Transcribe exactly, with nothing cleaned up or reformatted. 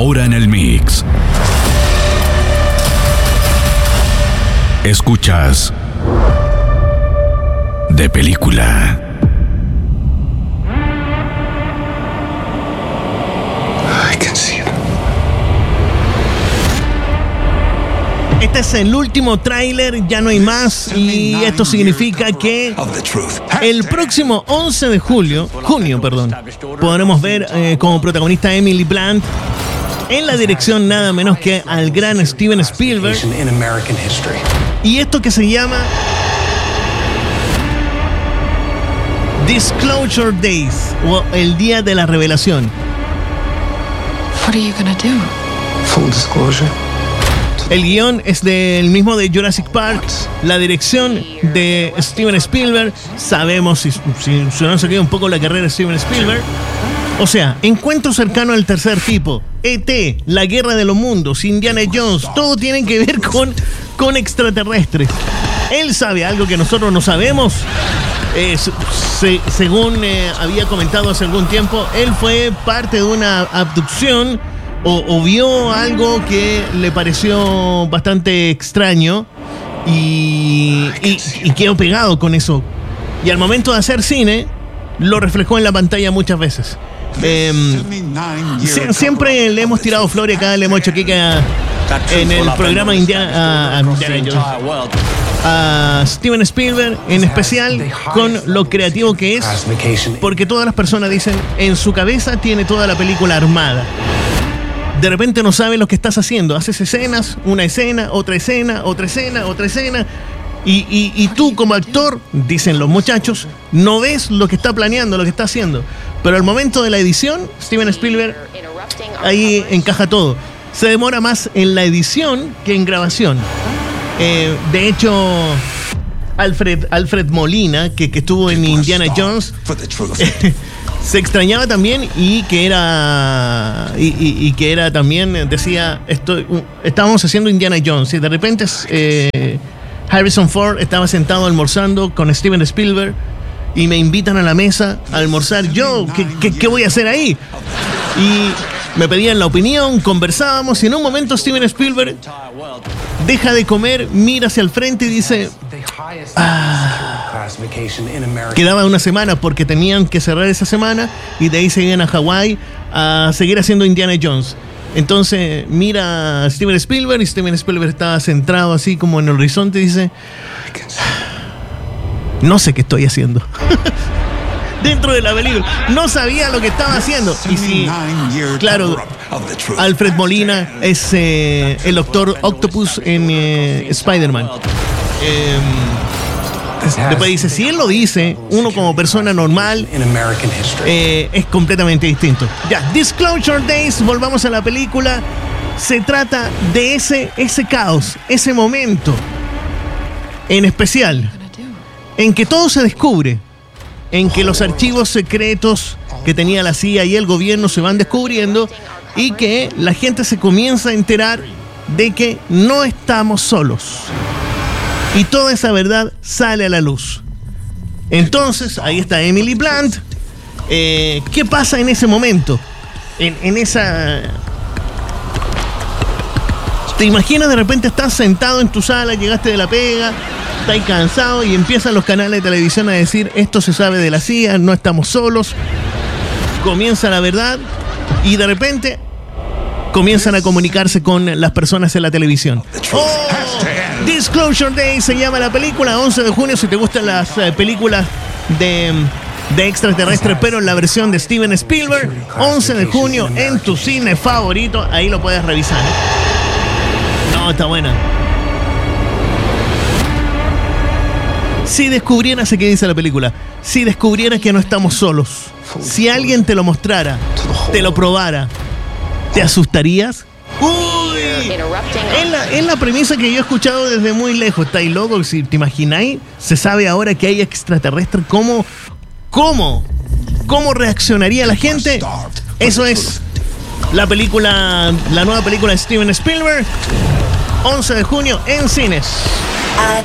Ahora en el mix. Escuchas De Película. I can see it. Este es el último tráiler, ya no hay más, y esto significa que el próximo once de julio, junio, perdón, podremos ver eh, como protagonista a Emily Blunt, en la dirección nada menos que al gran Steven Spielberg, y esto que se llama Disclosure Days, o el día de la revelación. What are you gonna do? Full disclosure. El guión es del mismo de Jurassic Park, la dirección de Steven Spielberg. Sabemos, si, si, si no se queda un poco la carrera de Steven Spielberg. O sea, Encuentro cercano al tercer tipo, E T, La guerra de los mundos, Indiana Jones, todo tiene que ver con, con extraterrestres. Él sabe algo que nosotros no sabemos. Eh, se, según eh, había comentado hace algún tiempo, él fue parte de una abducción. O, o vio algo que le pareció bastante extraño y, y, y quedó pegado con eso. Y al momento de hacer cine, lo reflejó en la pantalla muchas veces. Eh, si, siempre le hemos tirado flores acá, le hemos hecho kika en el programa Indiana, a, a Steven Spielberg, en especial con lo creativo que es, porque todas las personas dicen, en su cabeza tiene toda la película armada. De repente no sabes lo que estás haciendo. Haces escenas, una escena, otra escena, otra escena, otra escena. Y, y, y tú como actor, dicen los muchachos, no ves lo que está planeando, lo que está haciendo. Pero al momento de la edición, Steven Spielberg ahí encaja todo. Se demora más en la edición que en grabación. Eh, de hecho, Alfred, Alfred Molina, que, que estuvo en Indiana Jones... se extrañaba también y que era y, y, y que era también decía esto, estábamos haciendo Indiana Jones y de repente eh, Harrison Ford estaba sentado almorzando con Steven Spielberg y me invitan a la mesa a almorzar. Yo, ¿qué, qué, qué voy a hacer ahí? Y me pedían la opinión, conversábamos y en un momento Steven Spielberg deja de comer, mira hacia el frente y dice, ah, quedaba una semana porque tenían que cerrar esa semana y de ahí se iban a Hawái a seguir haciendo Indiana Jones. Entonces mira a Steven Spielberg y Steven Spielberg estaba centrado así como en el horizonte y dice, no sé qué estoy haciendo. Dentro de la película no sabía lo que estaba haciendo. Y sí, claro, Alfred Molina es eh, el Doctor Octopus en eh, Spider-Man. eh, Después dice, si él lo dice, uno como persona normal, eh, es completamente distinto. Ya, Disclosure Days, volvamos a la película. Se trata de ese, ese caos, ese momento en especial, en que todo se descubre, en que los archivos secretos que tenía la C I A y el gobierno se van descubriendo y que la gente se comienza a enterar de que no estamos solos. Y toda esa verdad sale a la luz. Entonces, ahí está Emily Blunt. Eh, ¿Qué pasa en ese momento? En, en esa... ¿Te imaginas de repente estás sentado en tu sala, llegaste de la pega, estás cansado y empiezan los canales de televisión a decir, esto se sabe de la C I A, no estamos solos? Comienza la verdad y de repente comienzan a comunicarse con las personas en la televisión. ¡Oh! Disclosure Day se llama la película, once de junio, si te gustan las eh, películas de, de extraterrestres, pero en la versión de Steven Spielberg, once de junio en tu cine favorito, ahí lo puedes revisar. ¿eh? No, está buena. Si descubrieras, ¿qué dice la película? Si descubrieras que no estamos solos, si alguien te lo mostrara, te lo probara, ¿te asustarías? ¡Uy! Es la, es la premisa que yo he escuchado desde muy lejos. ¿Estáis locos? Si te imagináis, se sabe ahora que hay extraterrestres. ¿Cómo? ¿Cómo? ¿Cómo reaccionaría la gente? Eso es la película, la nueva película de Steven Spielberg, once de junio en cines.